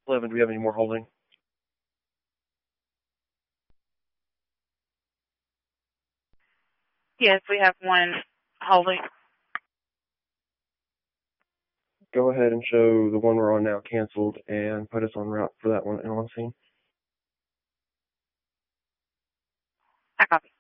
11, do we have any more holding? Yes, we have one holding. Go ahead and show the one we're on now canceled and put us on route for that one and on scene. I copy.